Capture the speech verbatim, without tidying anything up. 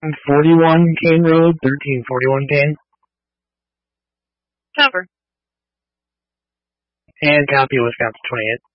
forty-one Kane Road, thirteen forty-one Kane. Cover. And copy Wisconsin twenty-eight.